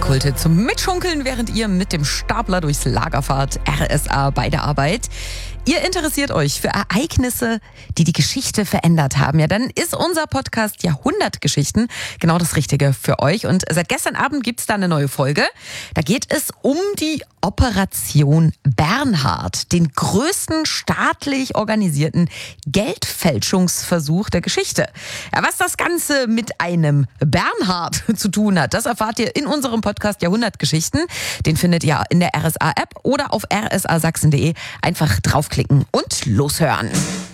Kulthit zum Mitschunkeln, während ihr mit dem Stapler durchs Lager fahrt. RSA bei der Arbeit. Ihr interessiert euch für Ereignisse, die die Geschichte verändert haben. Ja, dann ist unser Podcast Jahrhundertgeschichten genau das Richtige für euch. Und seit gestern Abend gibt's da eine neue Folge. Da geht es um die Operation Bernhard, den größten staatlich organisierten Geldfälschungsversuch der Geschichte. Ja, was das Ganze mit einem Bernhard zu tun hat, das erfahrt ihr in unserem Podcast Jahrhundertgeschichten. Den findet ihr in der RSA-App oder auf rsasachsen.de. Einfach draufklicken und loshören.